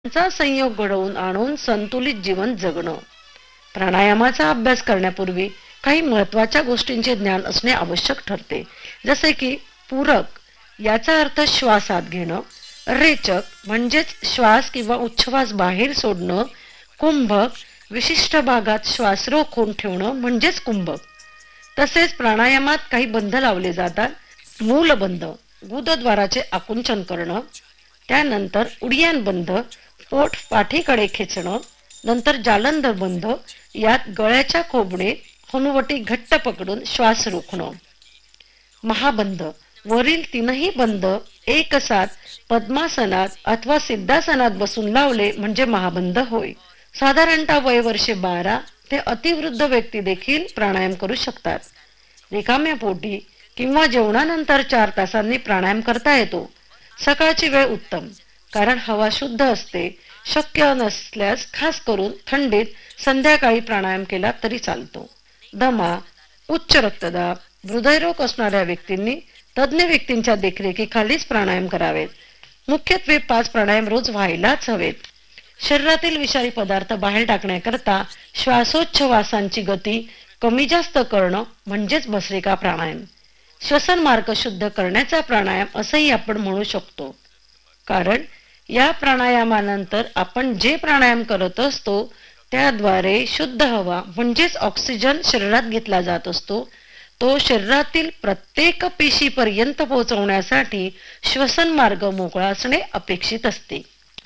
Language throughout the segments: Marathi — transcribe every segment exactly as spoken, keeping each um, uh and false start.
चा संयोग घडवून आणून संतुलित जीवन जगणं. प्राणायामाचा अभ्यास करण्यापूर्वी काही महत्त्वाच्या गोष्टींचे ज्ञान असणे आवश्यक ठरते. जसे की पूरक याचा अर्थ श्वास आत घेणं, रेचक म्हणजेच श्वास किंवा उच्छ्वास बाहेर सोडणं, कुंभक विशिष्ट भागात श्वास रोखून ठेवणं म्हणजेच कुंभक. तसेच प्राणायामात काही बंध लावले जातात. मूलबंध गुदद्वाराचे आकुंचन करणं, त्यानंतर उडियान बंध पोट पाठीकडे खेचणं, नंतर जालंधर बंध यात गळ्याच्या खोबणे हनुवटी घट्ट पकडून श्वास रोखणं. महाबंध वरील तीनही बंध एक साथ पद्मासनात अथवा सिद्धासनात बसून लावले म्हणजे महाबंध होय. साधारणतः वय वर्षे बारा ते अतिवृद्ध व्यक्ती देखील प्राणायाम करू शकतात. रिकाम्या पोटी किंवा जेवणानंतर चार तासांनी प्राणायाम करता येतो. सकाळची वेळ उत्तम, कारण हवा शुद्ध असते. शक्य नसल्यास खास करून थंडीत संध्याकाळी प्राणायाम केला तरी चालतो. दमा, उच्च रक्तदाब, हृदयरोग असणाऱ्या व्यक्तींनी तज्ज्ञ व्यक्तींच्या देखरेखीखालीच प्राणायाम करावेत. मुख्यत्वे पाच प्राणायाम रोज व्हायलाच हवेत. शरीरातील विषारी पदार्थ बाहेर टाकण्याकरता श्वासोच्छवासांची गती कमी जास्त करणं म्हणजेच भस्त्रिका प्राणायाम. श्वसन मार्ग शुद्ध करण्याचा प्राणायाम असंही आपण म्हणू शकतो, कारण या प्राणायामानंतर आपण जे प्राणायाम करत असतो त्याद्वारे शुद्ध हवा म्हणजेच ऑक्सिजन शरीरात घेतला जात असतो. तो शरीरातील प्रत्येक पेशीपर्यंत पोहोचवण्यासाठी श्वसन मार्ग मोकळा असणे अपेक्षित असते.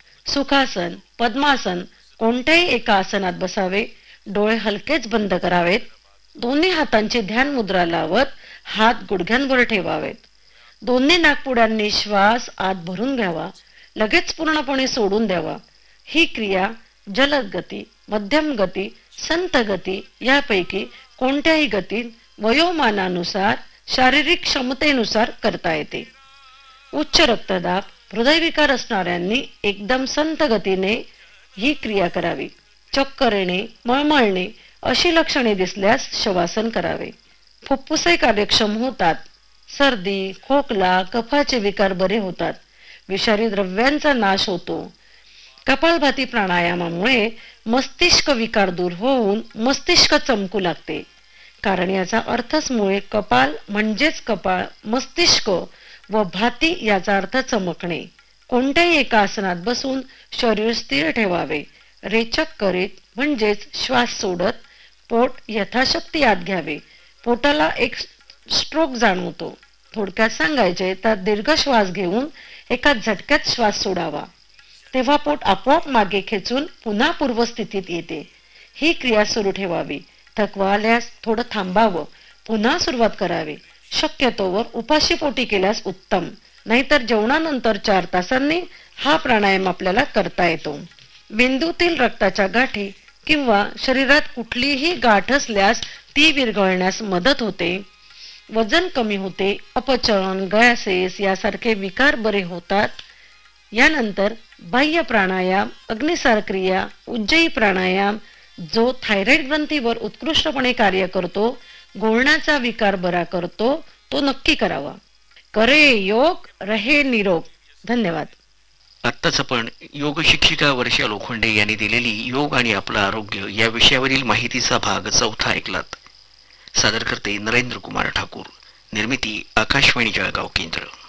सुखासन, पद्मासन कोणत्याही एका आसनात बसावे. डोळे हलकेच बंद करावेत. दोन्ही हातांची ध्यान मुद्रा लावत हात गुडघ्यांवर ठेवावेत. दोन्ही नाकपुड्यांनी श्वास आत भरून घ्यावा, लगेच पूर्णपणे सोडून द्यावा. ही क्रिया जलद गती, मध्यम गती, संत गती यापैकी कोणत्याही गतीत वयोमानानुसार शारीरिक क्षमतेनुसार करता येते. उच्च रक्तदाब, हृदयविकार असणाऱ्यांनी एकदम संत गतीने ही क्रिया करावी. चक्कर येणे, मळमळणे अशी लक्षणे दिसल्यास शवासन करावे. फुफ्फुसे कार्यक्षम होतात. सर्दी, खोकला, कफाचे विकार बरे होतात. विषारी द्रव्यांचा नाश होतो. कपालभाती प्राणायामामुळे मस्तिष्क विकार दूर होऊन मस्तिष्क चमकू लागते, कारण याचा अर्थच मुळे कपाल म्हणजेच कपाळ, मस्तिष्क व भाती याचा अर्थ चमकणे. कोणत्याही एका आसनात बसून शरीर स्थिर ठेवावे. रेचक करीत म्हणजेच श्वास सोडत पोट यथाशक्ती आत घ्यावे. पोटाला एक स्ट्रोक जाणवतो. थोडक्यात सांगायचे तर दीर्घ श्वास घेऊन एका झटक्यात श्वास सोडावा, तेव्हा पोट आपोआप मागे खेचून पुन्हा पूर्वस्थितीत येते. ही क्रिया सुरू ठेवावी. थकवा आल्यास थोडं थांबावं, पुन्हा सुरुवात करावी. शक्यतोवर उपाशी पोटी केल्यास उत्तम, नाहीतर जेवणानंतर चार तासांनी हा प्राणायाम आपल्याला करता येतो. मेंदूतील रक्ताच्या गाठी किंवा शरीरात कुठलीही गाठ असल्यास ती विरघळण्यास मदत होते. वजन कमी होते. अपचन, गॅसेस यासारखे विकार बरे होतात. यानंतर बाह्य प्राणायाम, अग्निसार क्रिया, उज्जयी प्राणायाम जो थायरॉइड ग्रंथीवर उत्कृष्टपणे कार्य करतो, गोळण्याचा विकार बरा करतो, तो नक्की करावा. करे योग रहे निरोग. धन्यवाद. आत्ताच आपण योग शिक्षिका वर्षा लोखंडे यांनी दिलेली योग आणि आपलं आरोग्य या विषयावरील माहितीचा भाग चौथा ऐकलात. सादर करते नरेंद्र कुमार ठाकूर. निर्मिती आकाशवाणी जळगाव केंद्र.